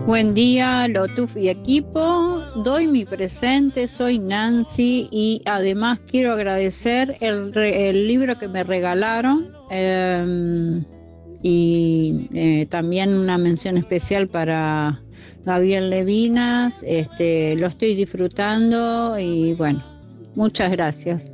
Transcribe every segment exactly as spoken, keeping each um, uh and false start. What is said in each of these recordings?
Buen día, Lotuf y equipo. Doy mi presente, soy Nancy y además quiero agradecer el, re, el libro que me regalaron eh, y eh, también una mención especial para Gabriel Levinas. Este, lo estoy disfrutando y bueno, muchas gracias.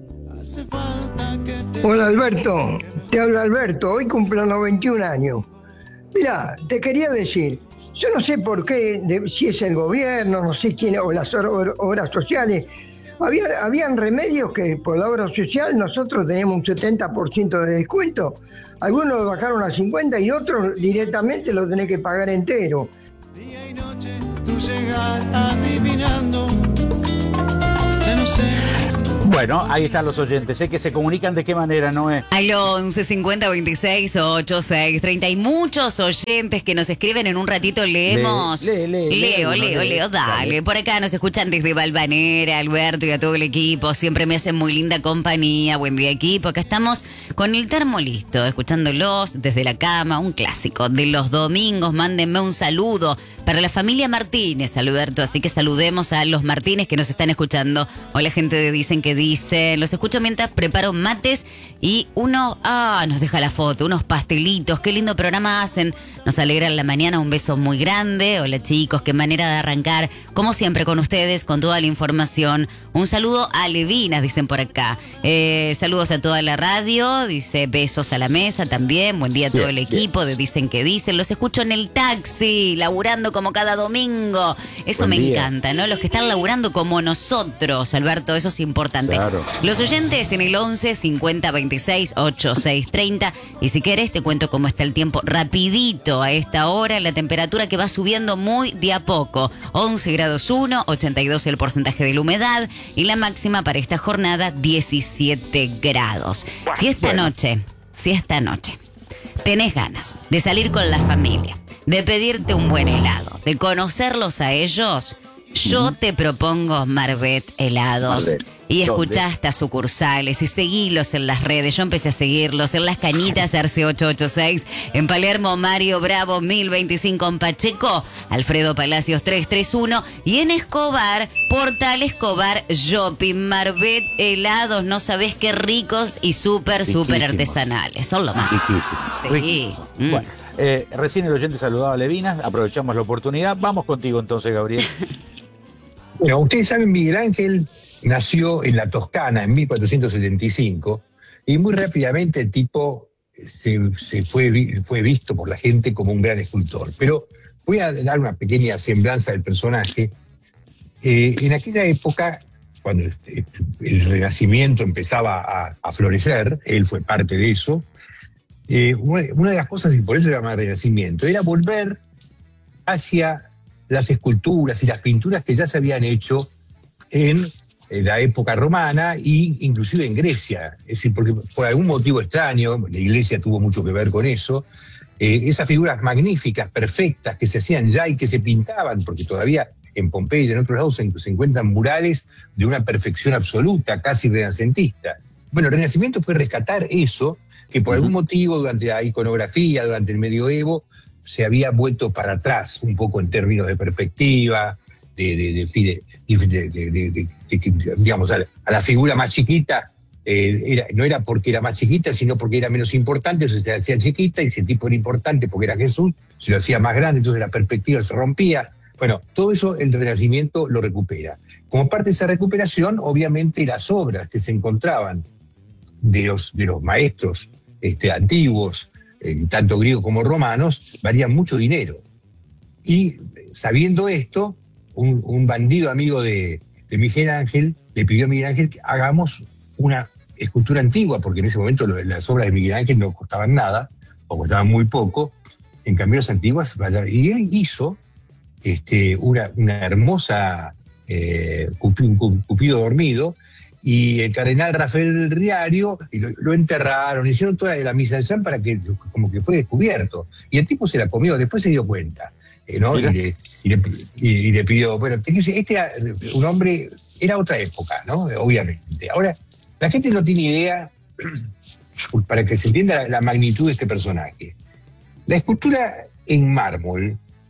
Hola Alberto, te habla Alberto, hoy cumplo noventa y un años. Mirá, te quería decir, yo no sé por qué, de, si es el gobierno, no sé quién, o las or, obras sociales, había, habían remedios que por la obra social nosotros teníamos un setenta por ciento de descuento, algunos lo bajaron a cincuenta y otros directamente lo tenés que pagar entero. Día y noche tú llegas adivinando, ya no sé. Bueno, ahí están los oyentes. Sé que se comunican de qué manera, Noé. Al once cincuenta veintiséis ochenta y seis treinta. Hay muchos oyentes que nos escriben. En un ratito leemos. Lee, lee, lee, Leo, lee, Leo, lee, Leo, dale. dale. Por acá nos escuchan desde Valvanera, Alberto y a todo el equipo. Siempre me hacen muy linda compañía. Buen día, equipo. Acá estamos con el termo listo, escuchándolos desde la cama. Un clásico de los domingos. Mándenme un saludo para la familia Martínez, Alberto. Así que saludemos a los Martínez que nos están escuchando. Hola, gente de Dicen que Dicen. Los escucho mientras preparo mates y uno, ah, nos deja la foto, unos pastelitos. Qué lindo programa hacen. Nos alegran la mañana. Un beso muy grande. Hola, chicos. Qué manera de arrancar. Como siempre con ustedes, con toda la información. Un saludo a Levinas, dicen por acá. Eh, saludos a toda la radio. Dice besos a la mesa también. Buen día a todo bien, el equipo bien. de Dicen que Dicen. Los escucho en el taxi, laburando como cada domingo. Eso Buen me día. encanta, ¿no? Los que están laburando como nosotros, Alberto, eso es importante. Claro. Los oyentes en el once cincuenta veintiséis ochenta y seis treinta. Y si querés te cuento cómo está el tiempo rapidito a esta hora. La temperatura que va subiendo muy de a poco. once grados uno, ochenta y dos el porcentaje de la humedad. Y la máxima para esta jornada, diecisiete grados. Si esta bueno. noche, si esta noche tenés ganas de salir con la familia, de pedirte un buen helado, de conocerlos a ellos, yo te propongo Marbet Helados. Marbet. Y escuchá estas sucursales y seguilos en las redes. Yo empecé a seguirlos en Las Cañitas, Arce ochocientos ochenta y seis, en Palermo, Mario Bravo mil veinticinco, en Pacheco, Alfredo Palacios trescientos treinta y uno, y en Escobar, Portal Escobar Shopping. Marbet Helados, no sabés qué ricos y súper, súper artesanales. Son lo más. Riquísimo. Sí. Riquísimo. Mm. Bueno, eh, recién el oyente saludaba a Levinas, aprovechamos la oportunidad. Vamos contigo entonces, Gabriel. Bueno, ustedes saben, Miguel Ángel nació en la Toscana en mil cuatrocientos setenta y cinco y muy rápidamente el tipo se, se fue, fue visto por la gente como un gran escultor. Pero voy a dar una pequeña semblanza del personaje. Eh, en aquella época, cuando el, el Renacimiento empezaba a, a florecer, él fue parte de eso, eh, una, una de las cosas, y por eso se llama Renacimiento, era volver hacia las esculturas y las pinturas que ya se habían hecho en la época romana e inclusive en Grecia. Es decir, porque por algún motivo extraño, la iglesia tuvo mucho que ver con eso, eh, esas figuras magníficas, perfectas, que se hacían ya y que se pintaban, porque todavía en Pompeya y en otros lados se, se encuentran murales de una perfección absoluta, casi renacentista. Bueno, el Renacimiento fue rescatar eso, que por uh-huh. algún motivo durante la iconografía, durante el medioevo, se había vuelto para atrás, un poco en términos de perspectiva, de, de, de, de, de, de, de, de, de digamos, a la, a la figura más chiquita, eh, era, no era porque era más chiquita, sino porque era menos importante, entonces se la hacía chiquita, y si el tipo era importante porque era Jesús, se lo hacía más grande, entonces la perspectiva se rompía. Bueno, todo eso el Renacimiento lo recupera. Como parte de esa recuperación, obviamente las obras que se encontraban de los, de los maestros este, antiguos, eh, tanto griegos como romanos, valían mucho dinero. Y sabiendo esto, un, un bandido amigo de, de Miguel Ángel le pidió a Miguel Ángel que hagamos una escultura antigua, porque en ese momento lo, las obras de Miguel Ángel no costaban nada, o costaban muy poco, en cambio las antiguas, y él hizo este, una, una hermosa eh, Cupido, Cupido dormido, y el cardenal Rafael del Riario y lo, lo enterraron, hicieron toda la misa de San para que como que fue descubierto, y el tipo se la comió, después se dio cuenta, eh, ¿no? y, le, y, le, y, y le pidió, bueno, este era un hombre, era otra época, ¿no? Obviamente. Ahora, la gente no tiene idea, para que se entienda la, la magnitud de este personaje. La escultura en mármol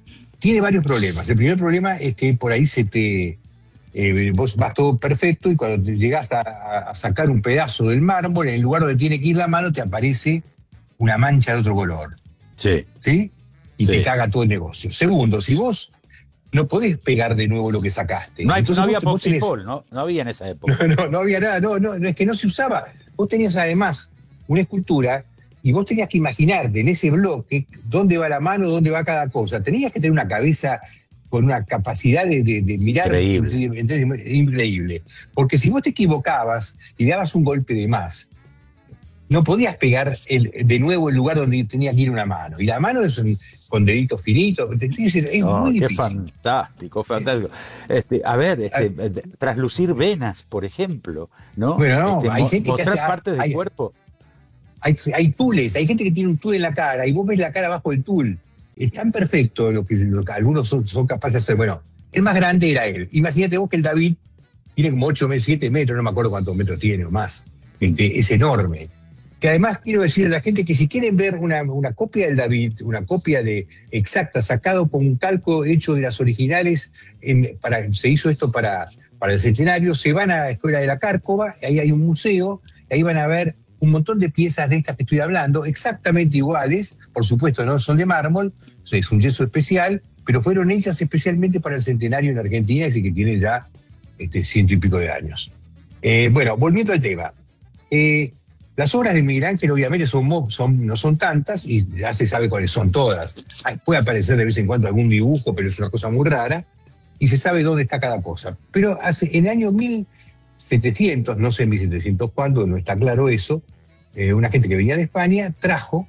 tiene varios problemas. El primer problema es que por ahí se te... Eh, vos vas todo perfecto y cuando te llegás a, a sacar un pedazo del mármol, en el lugar donde tiene que ir la mano te aparece una mancha de otro color. Sí. ¿Sí? Y Sí. te caga todo el negocio. Segundo, si vos no podés pegar de nuevo lo que sacaste. No, hay, entonces no había vos- vos tenés- Poxipol, ¿no? No había en esa época. No, no, no había nada, no, no, no, es que no se usaba. Vos tenías además una escultura y vos tenías que imaginarte en ese bloque dónde va la mano, dónde va cada cosa. Tenías que tener una cabeza con una capacidad de, de- de mirar Increíble. entonces, increíble. Porque si vos te equivocabas y dabas un golpe de más, no podías pegar el, de nuevo el lugar donde tenía que ir una mano. Y la mano es un, con deditos finitos, es, es No, muy qué difícil. fantástico, fantástico. Este, a ver, este, eh, traslucir venas, por ejemplo, ¿no? Bueno, no, Este, hay mo- gente que mostrar hace- partes del hay- cuerpo. Hay, hay tules, hay gente que tiene un tul en la cara y vos ves la cara abajo del tul. Es tan perfecto lo que, lo que algunos son, son capaces de hacer. Bueno, el más grande era él. Imagínate vos que el David tiene como ocho, siete metros, no me acuerdo cuántos metros tiene o más. Este, es enorme. Que además quiero decirle a la gente que si quieren ver una, una copia del David, una copia de exacta, sacado con un calco hecho de las originales, en- para, se hizo esto para, para el centenario, se van a la Escuela de la Cárcova, ahí hay un museo, y ahí van a ver un montón de piezas de estas que estoy hablando, exactamente iguales, por supuesto no son de mármol, es un yeso especial, pero fueron hechas especialmente para el centenario en Argentina, ese que tiene ya este, ciento y pico de años. Eh, bueno, volviendo al tema. Eh, las obras de Miguel Ángel obviamente son, mo- son, no son tantas y ya se sabe cuáles son todas. Ay, puede aparecer de vez en cuando algún dibujo, pero es una cosa muy rara, y se sabe dónde está cada cosa. Pero hace, en el año mil setecientos, no sé mil setecientos cuándo, no está claro eso, eh, una gente que venía de España trajo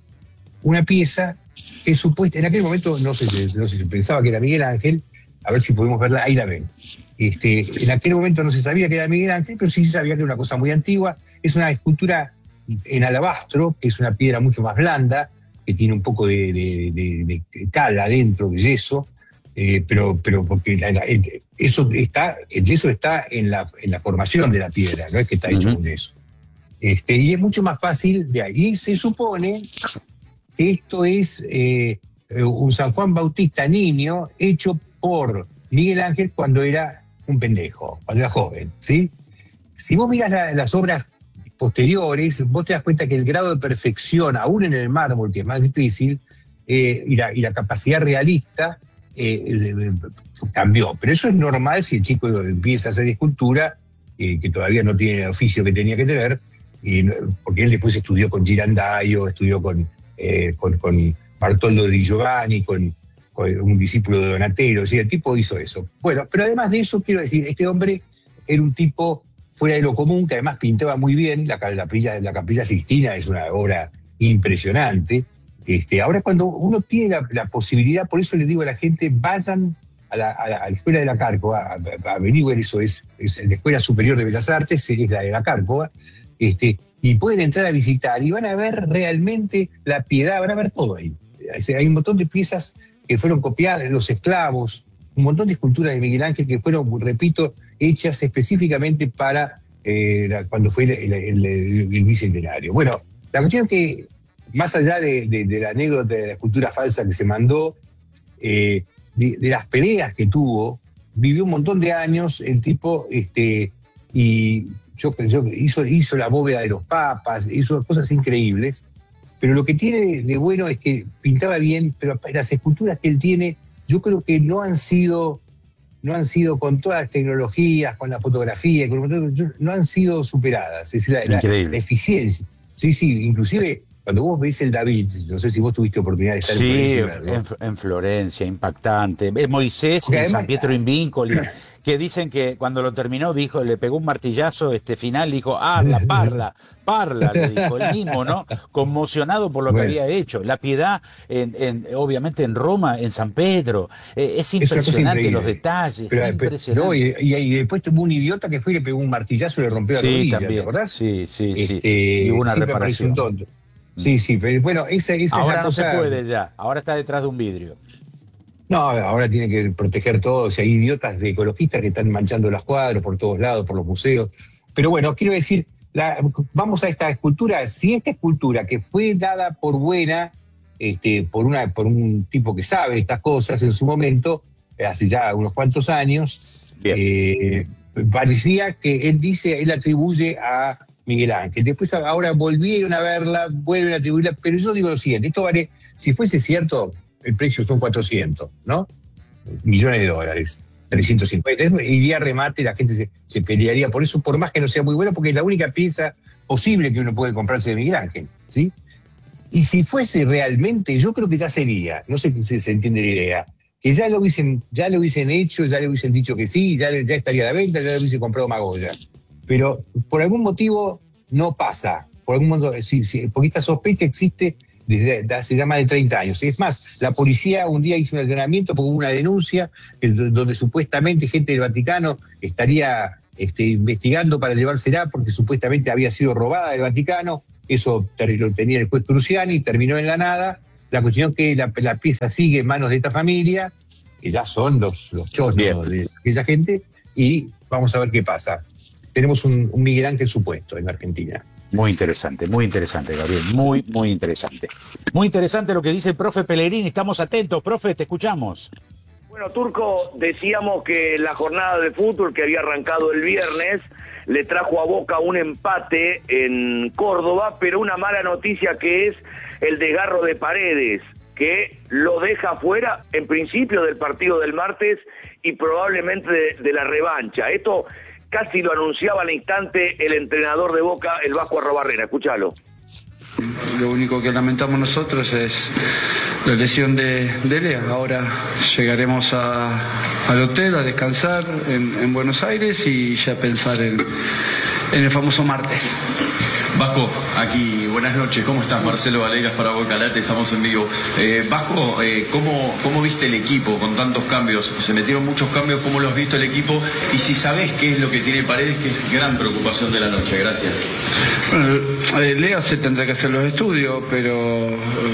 una pieza que supuesta, en aquel momento no sé, no sé si pensaba que era Miguel Ángel, a ver si podemos verla, ahí la ven. Este, en aquel momento no se sabía que era Miguel Ángel, pero sí se sabía que era una cosa muy antigua. Es una escultura en alabastro, que es una piedra mucho más blanda, que tiene un poco de, de, de, de cal adentro, de yeso, eh, pero, pero porque la, la, el, eso está, el yeso está en la, en la formación de la piedra, no es que está hecho Ujú. con yeso. Este, y es mucho más fácil de ahí. Se supone que esto es eh, un San Juan Bautista niño hecho por Miguel Ángel cuando era un pendejo, cuando era joven, ¿sí? Si vos miras la, las obras posteriores, vos te das cuenta que el grado de perfección, aún en el mármol, que es más difícil, eh, y, la, y la capacidad realista eh, eh, cambió. Pero eso es normal si el chico empieza a hacer escultura, eh, que todavía no tiene el oficio que tenía que tener, y no- porque él después estudió con Girandaio, estudió con, eh, con, con Bartoldo di Giovanni, con, con un discípulo de Donatello, o sea, el tipo hizo eso. Bueno, pero además de eso, quiero decir, este hombre era un tipo fuera de lo común, que además pintaba muy bien. La, la, capilla, la Capilla Sixtina es una obra impresionante. Este, ahora cuando uno tiene la, la posibilidad, por eso le digo a la gente, vayan a la, a la, a la Escuela de la Cárcova, a, a, a averigüen eso, es, es la Escuela Superior de Bellas Artes, es la de la Cárcova, este, y pueden entrar a visitar y van a ver realmente la piedad, van a ver todo ahí. Hay un montón de piezas que fueron copiadas, los esclavos, un montón de esculturas de Miguel Ángel que fueron, repito, hechas específicamente para eh, la, cuando fue el, el, el, el bicentenario. Bueno, la cuestión es que, más allá de, de, de la anécdota de la escultura falsa que se mandó, eh, de, de las peleas que tuvo, vivió un montón de años el tipo, este, y yo, yo hizo, hizo la bóveda de los papas, hizo cosas increíbles, pero lo que tiene de bueno es que pintaba bien, pero las esculturas que él tiene, yo creo que no han sido, no han sido con todas las tecnologías, con la fotografía, con, no han sido superadas. Es decir, la, la, la eficiencia. Sí, sí, inclusive cuando vos ves el David, no sé si vos tuviste oportunidad de estar sí, en Florencia. en, en Florencia, impactante. Moisés Porque en además, San Pietro in Vincoli, que dicen que cuando lo terminó, dijo, le pegó un martillazo este final, dijo, habla, parla, parla, le dijo el mismo, ¿no? Conmocionado por lo bueno. que había hecho. La piedad, en, en, obviamente en Roma, en San Pedro. Eh, es impresionante es los detalles. Pero, es impresionante. No, y, y, y después tuvo un idiota que fue y le pegó un martillazo y le rompió la sí, rodilla, también. ¿te acordás? Sí, sí, este, sí. Y hubo una siempre reparación. Un tonto. Sí, sí, pero bueno, esa, esa ahora es la no cosa. se puede ya, ahora está detrás de un vidrio. No, ahora tiene que proteger todo. O sea, hay idiotas de ecologistas que están manchando los cuadros por todos lados, por los museos. Pero bueno, quiero decir, la, vamos a esta escultura. Si esta escultura, que fue dada por buena, este, por, una, por un tipo que sabe estas cosas en su momento, hace ya unos cuantos años, eh, parecía que él dice, él atribuye a Miguel Ángel. Después ahora volvieron a verla, vuelven a atribuirla, pero yo digo lo siguiente, esto vale, si fuese cierto, el precio son cuatrocientos, ¿no? Millones de dólares, trescientos cincuenta, iría a remate, la gente se, se pelearía por eso, por más que no sea muy bueno, porque es la única pieza posible que uno puede comprarse de Miguel Ángel, ¿sí? Y si fuese realmente, yo creo que ya sería, no sé si se entiende la idea, que ya lo hubiesen, ya lo hubiesen hecho, ya le hubiesen dicho que sí, ya, ya estaría a la venta, ya lo hubiese comprado Magoya. Pero por algún motivo no pasa, por algún motivo, sí, sí, porque esta sospecha existe desde hace ya más de treinta años. Es más, la policía un día hizo un allanamiento porque hubo una denuncia donde supuestamente gente del Vaticano estaría este, investigando para llevársela porque supuestamente había sido robada del Vaticano. Eso lo tenía el juez Cruciani, terminó en la nada. La cuestión es que la, la pieza sigue en manos de esta familia, que ya son los, los chonos de aquella gente, y vamos a ver qué pasa. Tenemos un, un Miguel Ángel supuesto en Argentina. Muy interesante, muy interesante, Gabriel, muy, muy interesante. Muy interesante lo que dice el profe Pellegrini, estamos atentos, profe, te escuchamos. Bueno, Turco, decíamos que la jornada de fútbol que había arrancado el viernes le trajo a Boca un empate en Córdoba, pero una mala noticia que es el desgarro de Paredes, que lo deja fuera en principio del partido del martes y probablemente de, de la revancha. Esto casi lo anunciaba al instante el entrenador de Boca, el Vasco Arrobarrena. Escúchalo. Lo único que lamentamos nosotros es la lesión de, de Lea. Ahora llegaremos a, al hotel a descansar en, en Buenos Aires y ya pensar en, en el famoso martes. Vasco, aquí, buenas noches, ¿cómo estás? Marcelo Valegas para Boca Late, estamos en vivo. Eh, Vasco, eh, ¿cómo, ¿cómo viste el equipo con tantos cambios? Se metieron muchos cambios, ¿cómo lo has visto el equipo? Y si sabés qué es lo que tiene Paredes, que es gran preocupación de la noche, gracias. Bueno, eh, Lea se tendrá que hacer los estudios, pero eh,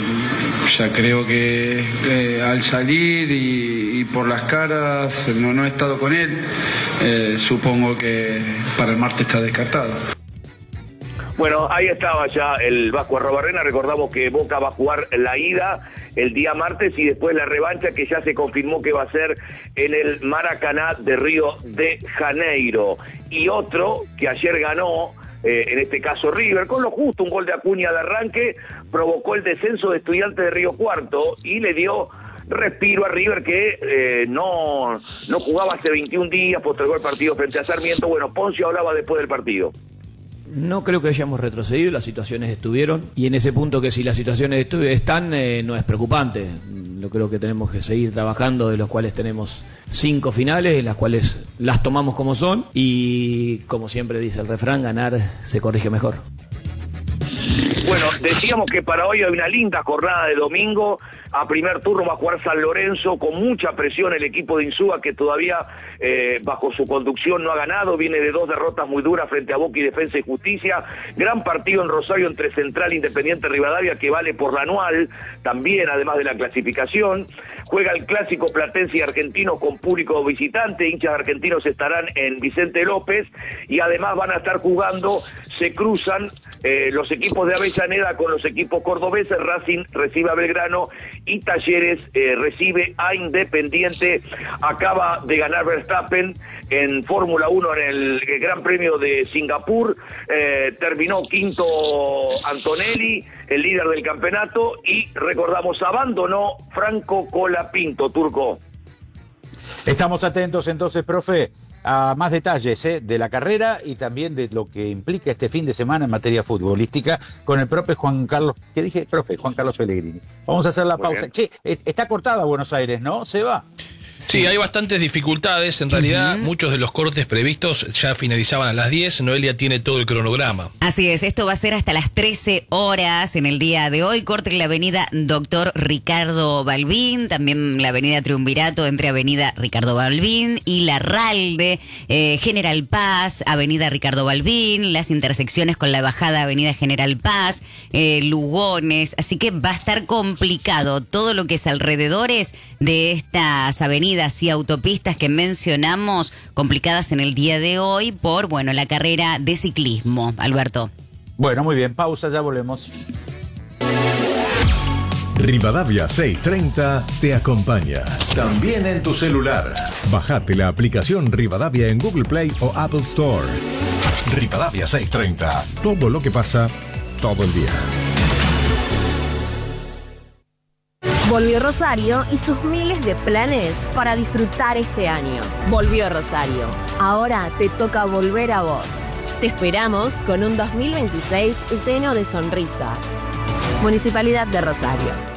ya creo que eh, al salir y, y por las caras, no, no he estado con él, eh, supongo que para el martes está descartado. Bueno, ahí estaba ya el Vasco Arrobarrena. Recordamos que Boca va a jugar la ida el día martes y después la revancha, que ya se confirmó que va a ser en el Maracaná de Río de Janeiro. Y otro que ayer ganó, eh, en este caso River, con lo justo, un gol de Acuña de arranque, provocó el descenso de Estudiantes de Río Cuarto y le dio respiro a River, que eh, no, no jugaba hace veintiún días, postergó el partido frente a Sarmiento. Bueno, Poncio hablaba después del partido. No creo que hayamos retrocedido, las situaciones estuvieron, y en ese punto que si las situaciones estu- están, eh, no es preocupante. Yo creo que tenemos que seguir trabajando, de los cuales tenemos cinco finales, en las cuales las tomamos como son, y como siempre dice el refrán, ganar se corrige mejor. Bueno, decíamos que para hoy hay una linda jornada de domingo. A primer turno va a jugar San Lorenzo, con mucha presión el equipo de Insúa, que todavía eh, bajo su conducción no ha ganado, viene de dos derrotas muy duras frente a Boca y Defensa y Justicia. Gran partido en Rosario entre Central e Independiente Rivadavia, que vale por la anual, también además de la clasificación. Juega el clásico Platense y Argentino con público visitante, hinchas argentinos estarán en Vicente López, y además van a estar jugando, se cruzan eh, los equipos de Avellaneda con los equipos cordobeses. Racing recibe a Belgrano y Talleres eh, recibe a Independiente. Acaba de ganar Verstappen en Fórmula uno en el, el Gran Premio de Singapur, eh, terminó quinto Antonelli, el líder del campeonato, y recordamos, abandonó Franco Colapinto. Turco. Estamos atentos entonces, profe, a más detalles ¿eh? de la carrera y también de lo que implica este fin de semana en materia futbolística con el profe Juan Carlos, ¿qué dije? Profe, Juan Carlos Pellegrini. Vamos a hacer la Muy pausa. Bien. Che, está cortada Buenos Aires, ¿no? ¿Se va? Sí, hay bastantes dificultades. En realidad, uh-huh. muchos de los cortes previstos ya finalizaban a las diez. Noelia tiene todo el cronograma. Así es, esto va a ser hasta las trece horas en el día de hoy. Corte en la avenida Doctor Ricardo Balbín, también la avenida Triunvirato entre avenida Ricardo Balbín y Larralde, eh, General Paz, avenida Ricardo Balbín, las intersecciones con la bajada avenida General Paz, eh, Lugones. Así que va a estar complicado todo lo que es alrededores de estas avenidas y autopistas que mencionamos, complicadas en el día de hoy por, bueno, la carrera de ciclismo. Alberto. Bueno, muy bien, pausa, ya volvemos. Rivadavia seiscientos treinta te acompaña. También en tu celular. Bajate la aplicación Rivadavia en Google Play o Apple Store. Rivadavia seiscientos treinta. Todo lo que pasa, todo el día. Volvió Rosario y sus miles de planes para disfrutar este año. Volvió Rosario. Ahora te toca volver a vos. Te esperamos con un dos mil veintiséis lleno de sonrisas. Municipalidad de Rosario.